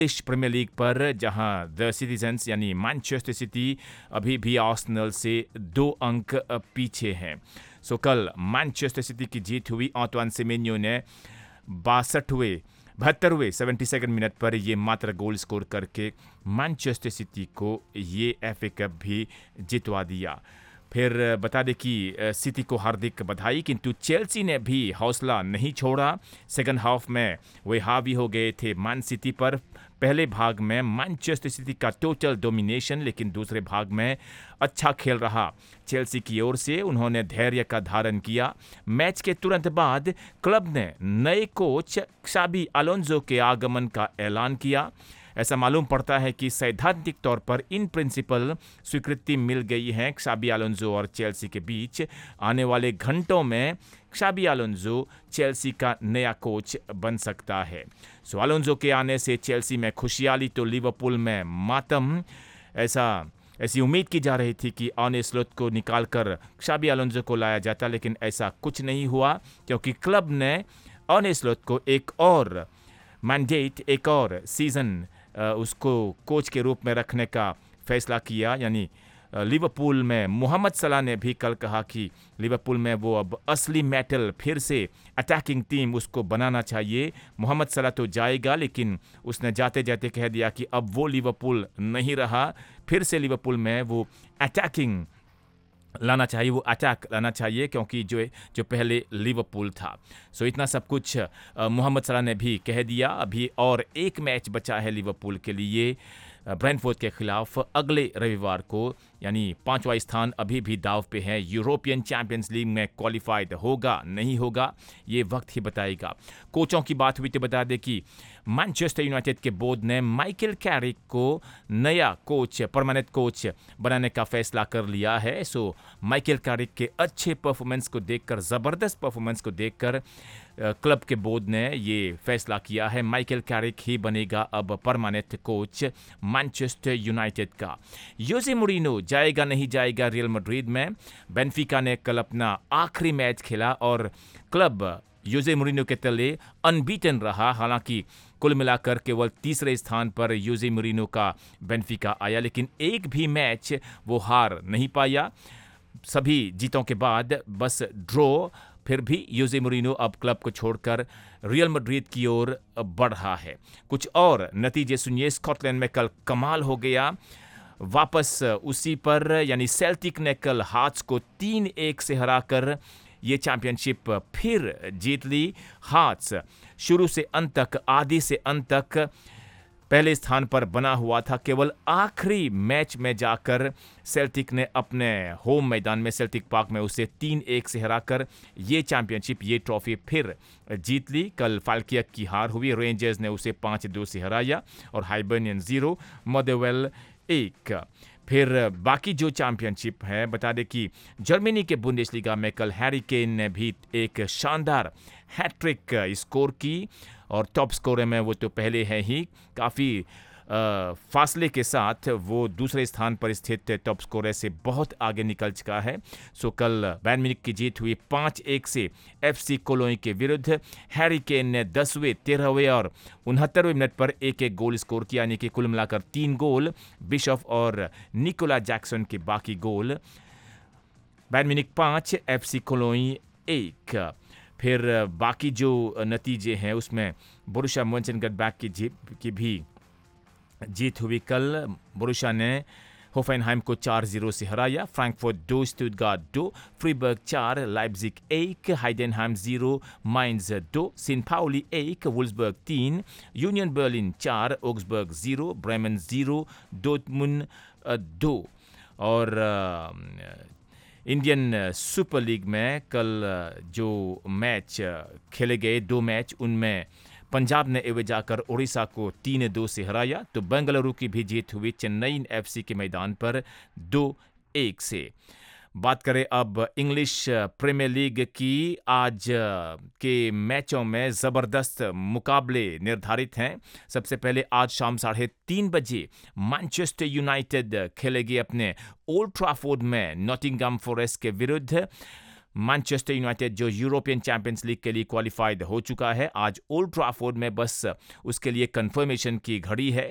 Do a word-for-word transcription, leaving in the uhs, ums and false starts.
English premiere league पर, जहां the citizens यानी मैनचेस्टर सिटी अभी भी आर्सेनल से दो अंक पीछे हैं। सो कल मैनचेस्टर सिटी की जीत हुई। आंतोइन सेमेन्यो ने बासठवें बहत्तरवें सेवेंटी सेकेंड मिनट पर ये मात्र गोल स्कोर करके मैनचेस्टर सिटी को ये एफ ए कप भी जितवा दिया। फिर बता दें कि सिटी को हार्दिक बधाई, किंतु चेल्सी ने भी हौसला नहीं छोड़ा। सेकंड हाफ में वे हावी हो गए थे मैन सिटी पर। पहले भाग में मैनचेस्टर सिटी का टोटल डोमिनेशन, लेकिन दूसरे भाग में अच्छा खेल रहा चेल्सी की ओर से। उन्होंने धैर्य का धारण किया। मैच के तुरंत बाद क्लब ने नए कोच क्साबी अलोंसो के आगमन का ऐलान किया। ऐसा मालूम पड़ता है कि सैद्धांतिक तौर पर इन प्रिंसिपल स्वीकृति मिल गई है क्साबी अलोंसो और चेल्सी के बीच। आने वाले घंटों में क्साबी अलोंसो चेल्सी का नया कोच बन सकता है। सो अलोंसो के आने से चेल्सी में खुशहाली तो लिवरपूल में मातम। ऐसा ऐसी उम्मीद की जा रही थी कि आर्ने स्लॉट को निकालकर क्साबी अलोंसो को लाया जाता, लेकिन ऐसा कुछ नहीं हुआ, क्योंकि क्लब ने आर्ने स्लॉट को एक और मैंडेट, एक और सीजन उसको कोच के रूप में रखने का फैसला किया। यानी लिवरपूल में मोहम्मद सलाह ने भी कल कहा कि लिवरपूल में वो अब असली मेटल, फिर से अटैकिंग टीम उसको बनाना चाहिए। मोहम्मद सलाह तो जाएगा, लेकिन उसने जाते जाते कह दिया कि अब वो लिवरपूल नहीं रहा, फिर से लिवरपूल में वो अटैकिंग लाना चाहिए, वो अटैक लाना चाहिए, क्योंकि जो जो पहले लिवरपूल था। सो इतना सब कुछ मोहम्मद सलाह ने भी कह दिया। अभी और एक मैच बचा है लिवरपूल के लिए ब्रेंटफोर्ड के खिलाफ अगले रविवार को, यानी पांचवा स्थान अभी भी दाव पे है। यूरोपियन चैंपियंस लीग में क्वालिफाइड होगा नहीं होगा ये वक्त ही बताएगा। कोचों की बात हुई तो बता दें कि मैनचेस्टर यूनाइटेड के बोर्ड ने माइकल कैरिक को नया कोच, परमानेंट कोच बनाने का फैसला कर लिया है। सो माइकल कैरिक के अच्छे परफॉर्मेंस को देखकर, ज़बरदस्त परफॉर्मेंस को देखकर क्लब के बोर्ड ने ये फैसला किया है। माइकल कैरिक ही बनेगा अब परमानेंट कोच मैनचेस्टर यूनाइटेड का। योसे मूरिन्हो जाएगा नहीं जाएगा रियल मैड्रिड में। बेनफिका ने कल अपना आखिरी मैच खेला और क्लब योसे मूरिन्हो के तले अनबीटन रहा। हालांकि कुल मिलाकर केवल तीसरे स्थान पर योसे मूरिन्हो का बेनफिका आया, लेकिन एक भी मैच वो हार नहीं पाया। सभी जीतों के बाद बस ड्रॉ। फिर भी योसे मूरिन्हो अब क्लब को छोड़कर रियल मैड्रिड की ओर बढ़ रहा है। कुछ और नतीजे सुनिए। स्कॉटलैंड में कल कमाल हो गया। वापस उसी पर, यानी सेल्टिक ने कल हार्ट्स को तीन एक से हराकर ये चैंपियनशिप फिर जीत ली। हार्ट्स शुरू से अंत तक, आधे से अंत तक पहले स्थान पर बना हुआ था। केवल आखिरी मैच में जाकर सेल्टिक ने अपने होम मैदान में, सेल्टिक पार्क में, उसे तीन एक से हराकर ये चैंपियनशिप, ये ट्रॉफी फिर जीत ली। कल फाल्कियक की हार हुई। रेंजर्स ने उसे पाँच दो से हराया और हाइबर्नियन जीरो, मॉदेवेल एक। फिर बाकी जो चैंपियनशिप है, बता दें कि जर्मनी के बुंडेसलीगा में कल हैरी केन ने भी एक शानदार हैट्रिक स्कोर की और टॉप स्कोर में वो तो पहले है ही, काफ़ी फासले के साथ वो दूसरे स्थान पर स्थित टॉप स्कोरर से बहुत आगे निकल चुका है। सो कल बायर्न म्यूनिख की जीत हुई पाँच एक से एफसी कोलोनी के विरुद्ध। हैरी केन ने दसवें, तेरहवें और उनहत्तरवें मिनट पर एक एक गोल स्कोर किया, यानी कि कुल मिलाकर तीन गोल। बिशॉफ और निकोला जैक्सन के बाकी गोल। बायर्न म्यूनिख पाँच, एफसी कोलोनी एक। फिर बाकी जो नतीजे हैं उसमें बोरुसिया मॉन्चेनगladbach की जीत की भी जीत हुई। कल बोरुसिया ने होफेनहाइम को चार जीरो से हराया। फ्रैंकफर्ट दो, स्टुटगार्ट दो, फ्रीबर्ग चार, लाइप्जिग एक, हाइडेनहाइम जीरो, माइंस दो, सेंट पाउली एक, वुल्सबर्ग तीन, यूनियन बर्लिन चार, Augsburg zero, Bremen zero, Dortmund दो। और इंडियन सुपर लीग में कल जो मैच खेले गए, दो मैच, उनमें पंजाब ने एवे जाकर उड़ीसा को तीन दो से हराया। तो बेंगलुरु की भी जीत हुई चेन्नई एफसी के मैदान पर दो एक से। बात करें अब इंग्लिश प्रीमियर लीग की। आज के मैचों में ज़बरदस्त मुकाबले निर्धारित हैं। सबसे पहले आज शाम साढ़े तीन बजे मैनचेस्टर यूनाइटेड खेलेगी अपने ओल्ड ट्रैफोर्ड में नॉटिंघम फॉरेस्ट के विरुद्ध। मैनचेस्टर यूनाइटेड जो यूरोपियन चैंपियंस लीग के लिए क्वालिफाइड हो चुका है, आज ओल्ड ट्रैफोर्ड में बस उसके लिए कंफर्मेशन की घड़ी है।